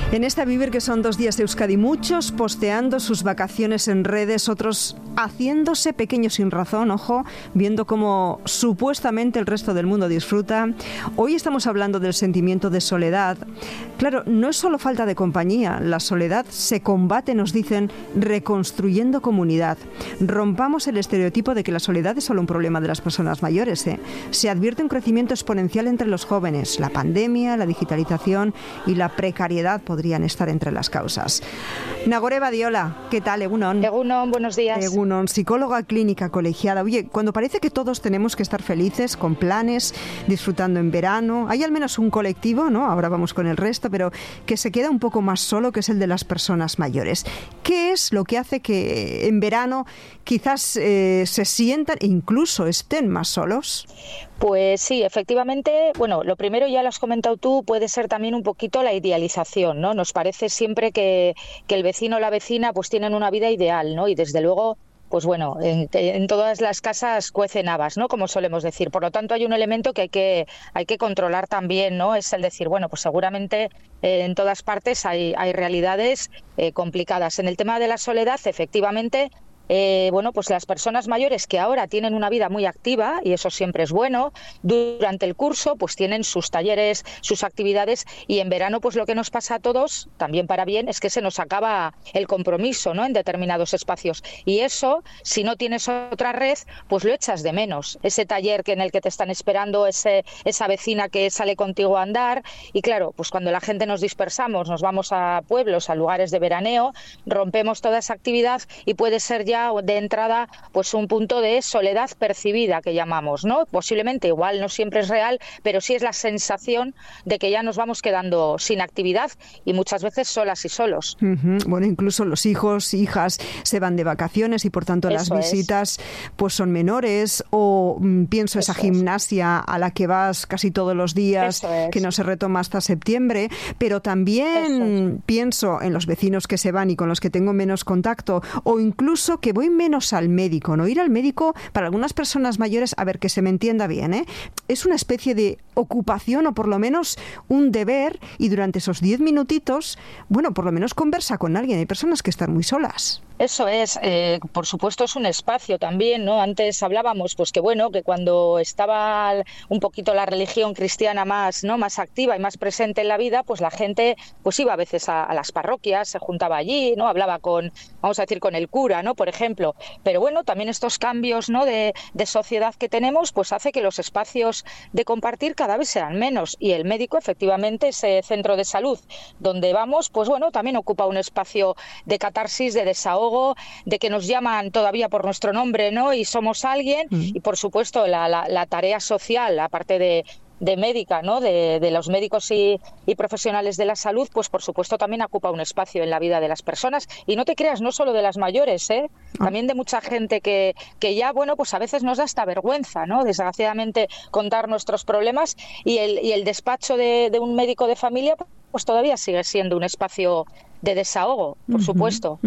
En esta Vivir, que son 2 días de Euskadi, muchos posteando sus vacaciones en redes, otros haciéndose pequeños sin razón, ojo, viendo cómo supuestamente el resto del mundo disfruta. Hoy estamos hablando del sentimiento de soledad. Claro, no es solo falta de compañía, la soledad se combate, nos dicen, reconstruyendo comunidad. Rompamos el estereotipo de que la soledad es solo un problema de las personas mayores, ¿eh? Se advierte un crecimiento exponencial entre los jóvenes. La pandemia, la digitalización y la precariedad podrían estar entre las causas. Nagore Badiola, ¿qué tal? Egunon. Egunon, buenos días. Egunon, psicóloga clínica colegiada. Oye, cuando parece que todos tenemos que estar felices, con planes, disfrutando en verano, hay al menos un colectivo, ¿no? Ahora vamos con el resto, pero que se queda un poco más solo, que es el de las personas mayores. ¿Qué es lo que hace que en verano quizás se sientan e incluso estén más solos? Pues sí, efectivamente, bueno, lo primero ya lo has comentado tú, puede ser también un poquito la idealización, ¿no? Nos parece siempre que el vecino o la vecina pues tienen una vida ideal, ¿no? Y desde luego, pues bueno, en todas las casas cuecen habas, ¿no? Como solemos decir. Por lo tanto, hay un elemento que hay que controlar también, ¿no? Es el decir, bueno, pues seguramente en todas partes hay realidades complicadas. En el tema de la soledad, efectivamente, bueno, pues las personas mayores que ahora tienen una vida muy activa, y eso siempre es bueno, durante el curso pues tienen sus talleres, sus actividades, y en verano pues lo que nos pasa a todos, también para bien, es que se nos acaba el compromiso, ¿no? En determinados espacios, y eso, si no tienes otra red, pues lo echas de menos, ese taller en el que te están esperando, esa vecina que sale contigo a andar. Y claro, pues cuando la gente nos dispersamos, nos vamos a pueblos, a lugares de veraneo, rompemos toda esa actividad y puede ser ya de entrada pues un punto de soledad percibida, que llamamos, ¿no? Posiblemente igual no siempre es real, pero sí es la sensación de que ya nos vamos quedando sin actividad y muchas veces solas y solos. Bueno, incluso los hijos, hijas se van de vacaciones y por tanto las visitas pues son menores, o pienso esa gimnasia a la que vas casi todos los días, que no se retoma hasta septiembre, pero también pienso en los vecinos que se van y con los que tengo menos contacto, o incluso que voy menos al médico, ¿no? Ir al médico para algunas personas mayores, a ver, que se me entienda bien, ¿eh? Es una especie de ocupación o por lo menos un deber, y durante esos 10 minutitos, bueno, por lo menos conversa con alguien. Hay personas que están muy solas. Eso es, por supuesto es un espacio también, ¿no? Antes hablábamos, pues que bueno, que cuando estaba un poquito la religión cristiana más, ¿no? Más activa y más presente en la vida, pues la gente pues iba a veces a las parroquias, se juntaba allí, ¿no? Hablaba vamos a decir, con el cura, ¿no? Por ejemplo. Pero bueno, también estos cambios, ¿no? de sociedad que tenemos, pues hace que los espacios de compartir cada vez sean menos. Y el médico, efectivamente, ese centro de salud donde vamos, pues bueno, también ocupa un espacio de catarsis, de desahogo, de que nos llaman todavía por nuestro nombre, ¿no? Y somos alguien, y por supuesto la tarea social, aparte de médica, ¿no? De los médicos y profesionales de la salud, pues por supuesto también ocupa un espacio en la vida de las personas. Y no te creas, no solo de las mayores, también de mucha gente que ya, bueno, pues a veces nos da hasta vergüenza, ¿no? Desgraciadamente, contar nuestros problemas, y el despacho de un médico de familia pues todavía sigue siendo un espacio de desahogo, por supuesto.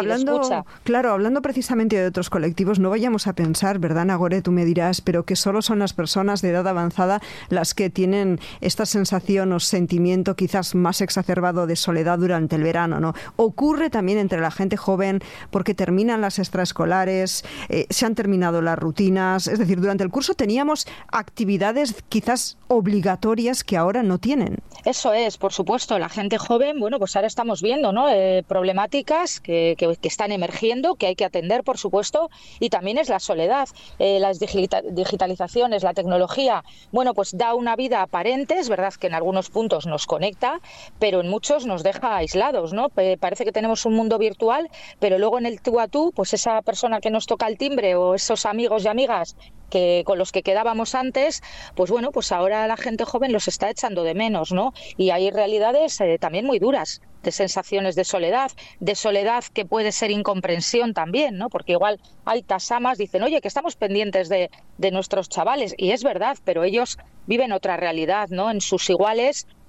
Hablando precisamente de otros colectivos, no vayamos a pensar, ¿verdad, Nagore? Tú me dirás, pero que solo son las personas de edad avanzada las que tienen esta sensación o sentimiento quizás más exacerbado de soledad durante el verano, ¿no? Ocurre también entre la gente joven, porque terminan las extraescolares, se han terminado las rutinas, es decir, durante el curso teníamos actividades quizás obligatorias que ahora no tienen. Eso es, por supuesto, la gente joven, bueno, pues ahora estamos viendo, ¿no? Problemáticas que están emergiendo, que hay que atender, por supuesto, y también es la soledad, las digitalizaciones, la tecnología, bueno, pues da una vida aparente, es verdad que en algunos puntos nos conecta, pero en muchos nos deja aislados, ¿no? Parece que tenemos un mundo virtual, pero luego en el tú a tú, pues esa persona que nos toca el timbre o esos amigos y amigas con los que quedábamos antes, pues bueno, pues ahora la gente joven los está echando de menos, ¿no? Y hay realidades también muy duras, de sensaciones de soledad que puede ser incomprensión también, ¿no? Porque igual hay tasamas, dicen, oye, que estamos pendientes de nuestros chavales, y es verdad, pero ellos viven otra realidad, ¿no? En sus iguales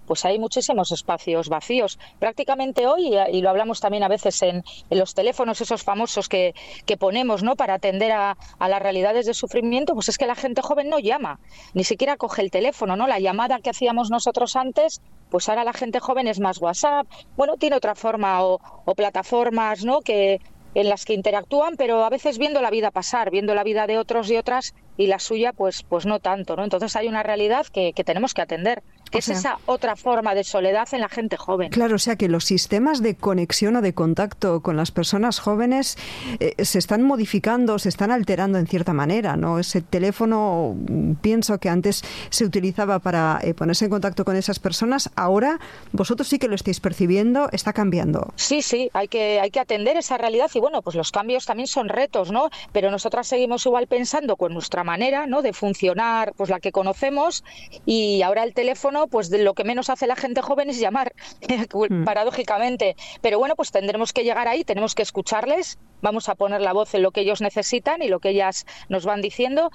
pues hay muchísimos espacios vacíos. Prácticamente hoy, y lo hablamos también a veces en los teléfonos esos famosos que ponemos, ¿no?, para atender a las realidades de sufrimiento, pues es que la gente joven no llama, ni siquiera coge el teléfono, ¿no? La llamada que hacíamos nosotros antes, pues ahora la gente joven es más WhatsApp, bueno, tiene otra forma o plataformas, ¿no?, en las que interactúan, pero a veces viendo la vida pasar, viendo la vida de otros y otras, y la suya pues no tanto, ¿no? Entonces hay una realidad que tenemos que atender, que es esa otra forma de soledad en la gente joven. Claro, o sea que los sistemas de conexión o de contacto con las personas jóvenes se están modificando, se están alterando en cierta manera, ¿no? Ese teléfono, pienso que antes se utilizaba para ponerse en contacto con esas personas, ahora vosotros sí que lo estáis percibiendo, está cambiando. Sí, hay que atender esa realidad y bueno, pues los cambios también son retos, ¿no? Pero nosotras seguimos igual pensando con nuestra manera, ¿no?, de funcionar, pues la que conocemos, y ahora el teléfono, pues de lo que menos hace la gente joven es llamar, paradójicamente. Pero bueno, pues tendremos que llegar ahí, tenemos que escucharles, vamos a poner la voz en lo que ellos necesitan y lo que ellas nos van diciendo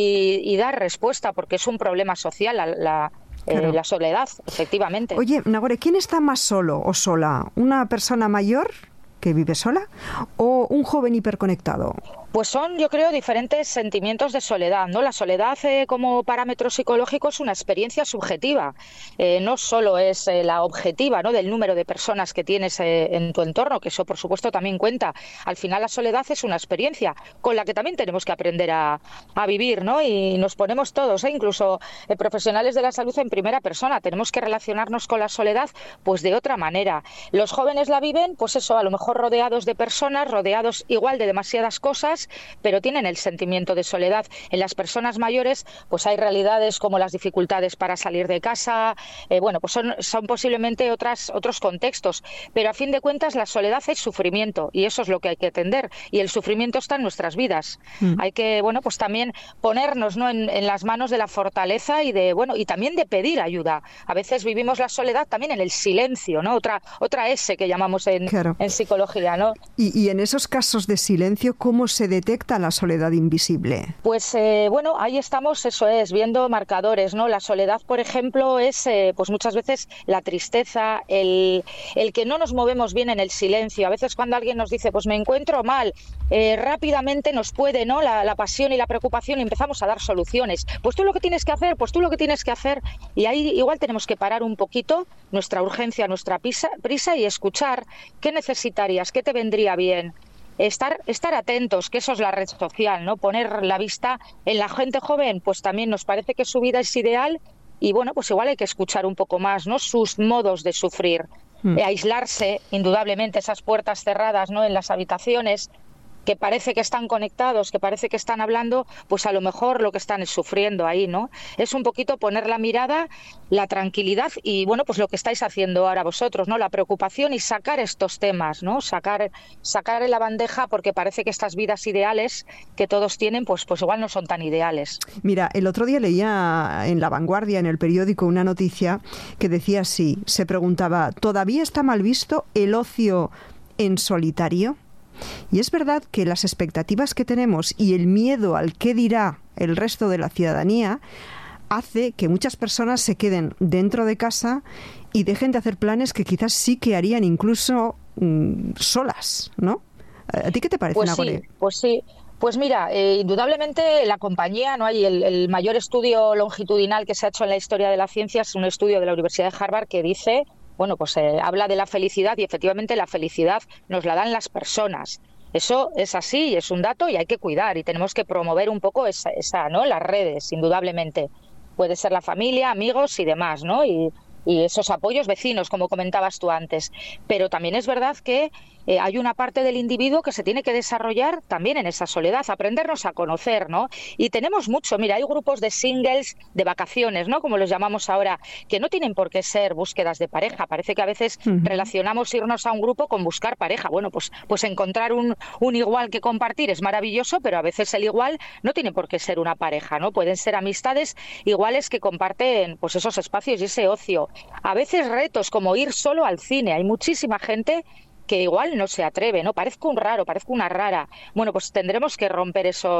y dar respuesta, porque es un problema social la soledad, efectivamente. Oye, Nagore, ¿quién está más solo o sola? ¿Una persona mayor que vive sola o un joven hiperconectado? Pues son, yo creo, diferentes sentimientos de soledad, ¿no? La soledad como parámetro psicológico es una experiencia subjetiva, no solo es la objetiva, ¿no?, del número de personas que tienes en tu entorno, que eso por supuesto también cuenta. Al final la soledad es una experiencia con la que también tenemos que aprender a vivir, ¿no? Y nos ponemos todos, incluso profesionales de la salud en primera persona, tenemos que relacionarnos con la soledad pues de otra manera. Los jóvenes la viven, pues eso, a lo mejor rodeados de personas, rodeados igual de demasiadas cosas, pero tienen el sentimiento de soledad. En las personas mayores pues hay realidades como las dificultades para salir de casa, bueno, pues son posiblemente otros contextos, pero a fin de cuentas la soledad es sufrimiento y eso es lo que hay que atender, y el sufrimiento está en nuestras vidas. Hay que, bueno, pues también ponernos, ¿no?, en las manos de la fortaleza y también de pedir ayuda. A veces vivimos la soledad también en el silencio, ¿no? Otra S que llamamos en psicología, ¿no? Y en esos casos de silencio, ¿cómo se detecta la soledad invisible? Pues bueno, ahí estamos, eso es, viendo marcadores, ¿no? La soledad, por ejemplo, es pues muchas veces la tristeza, el que no nos movemos bien en el silencio. A veces cuando alguien nos dice, pues me encuentro mal, rápidamente nos puede, ¿no?, la pasión y la preocupación, y empezamos a dar soluciones. Pues tú lo que tienes que hacer, y ahí igual tenemos que parar un poquito nuestra urgencia, nuestra prisa y escuchar qué necesitarías, qué te vendría bien. Estar atentos, que eso es la red social, ¿no? Poner la vista en la gente joven, pues también nos parece que su vida es ideal y bueno, pues igual hay que escuchar un poco más, ¿no?, sus modos de sufrir. Aislarse, indudablemente, esas puertas cerradas, ¿no?, en las habitaciones, que parece que están conectados, que parece que están hablando, pues a lo mejor lo que están es sufriendo ahí, ¿no? Es un poquito poner la mirada, la tranquilidad y, bueno, pues lo que estáis haciendo ahora vosotros, ¿no? La preocupación y sacar estos temas, ¿no? Sacar en la bandeja, porque parece que estas vidas ideales que todos tienen, pues igual no son tan ideales. Mira, el otro día leía en La Vanguardia, en el periódico, una noticia que decía así, se preguntaba, ¿todavía está mal visto el ocio en solitario? Y es verdad que las expectativas que tenemos y el miedo al qué dirá el resto de la ciudadanía hace que muchas personas se queden dentro de casa y dejen de hacer planes que quizás sí que harían incluso solas, ¿no? ¿A ti qué te parece, Nagore? Pues sí. Pues mira, indudablemente la compañía, ¿no? Hay el mayor estudio longitudinal que se ha hecho en la historia de la ciencia, es un estudio de la Universidad de Harvard que dice, bueno, pues habla de la felicidad y efectivamente la felicidad nos la dan las personas. Eso es así, es un dato y hay que cuidar y tenemos que promover un poco esa, ¿no?, las redes, indudablemente. Puede ser la familia, amigos y demás, ¿no? Y esos apoyos vecinos, como comentabas tú antes. Pero también es verdad que hay una parte del individuo que se tiene que desarrollar también en esa soledad, aprendernos a conocer, ¿no? Y tenemos mucho, mira, hay grupos de singles de vacaciones, ¿no?, como los llamamos ahora, que no tienen por qué ser búsquedas de pareja. Parece que a veces relacionamos irnos a un grupo con buscar pareja. Bueno, pues encontrar un igual que compartir es maravilloso, pero a veces el igual no tiene por qué ser una pareja, ¿no? Pueden ser amistades iguales que comparten pues esos espacios y ese ocio. A veces retos como ir solo al cine. Hay muchísima gente que igual no se atreve, ¿no? Parezco un raro, parezco una rara. Bueno, pues tendremos que romper esos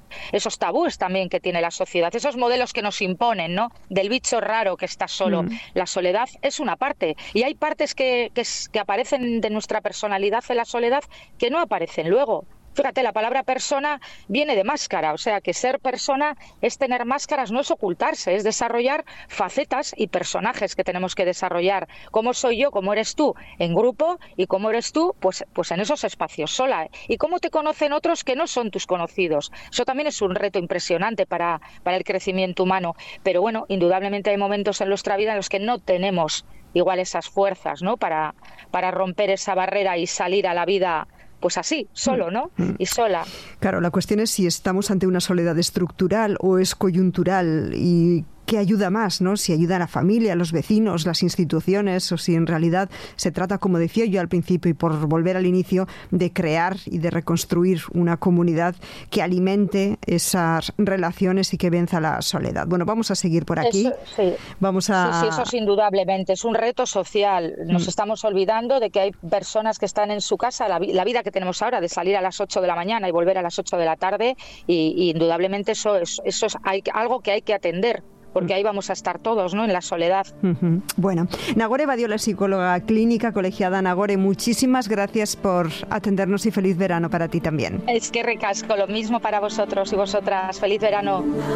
esos tabúes también que tiene la sociedad, esos modelos que nos imponen, ¿no? Del bicho raro que está solo. La soledad es una parte, y hay partes que aparecen de nuestra personalidad en la soledad que no aparecen luego. Fíjate, la palabra persona viene de máscara, o sea que ser persona es tener máscaras, no es ocultarse, es desarrollar facetas y personajes que tenemos que desarrollar. ¿Cómo soy yo? ¿Cómo eres tú? En grupo, y cómo eres tú, pues en esos espacios sola. Y cómo te conocen otros que no son tus conocidos. Eso también es un reto impresionante para el crecimiento humano. Pero bueno, indudablemente hay momentos en nuestra vida en los que no tenemos igual esas fuerzas, ¿no? Para romper esa barrera y salir a la vida, pues así, solo, ¿no? Y sola. Claro, la cuestión es si estamos ante una soledad estructural o es coyuntural, y qué ayuda más, ¿no? Si ayuda a la familia, a los vecinos, las instituciones, o si en realidad se trata, como decía yo al principio y por volver al inicio, de crear y de reconstruir una comunidad que alimente esas relaciones y que venza la soledad. Bueno, vamos a seguir por aquí. Eso, sí. Sí, eso es indudablemente, es un reto social. Nos estamos olvidando de que hay personas que están en su casa, la vida que tenemos ahora de salir a las 8 de la mañana y volver a las 8 de la tarde, y indudablemente eso es algo que hay que atender, porque ahí vamos a estar todos, ¿no? En la soledad. Bueno, Nagore Badiola, psicóloga clínica, colegiada. Nagore, muchísimas gracias por atendernos y feliz verano para ti también. Es que recasco, lo mismo para vosotros y vosotras. Feliz verano.